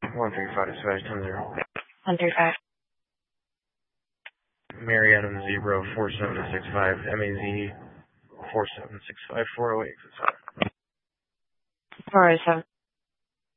135 dispatch 10-0. 135. Mary Adams 0 4765 MAZ 4765 408. 407.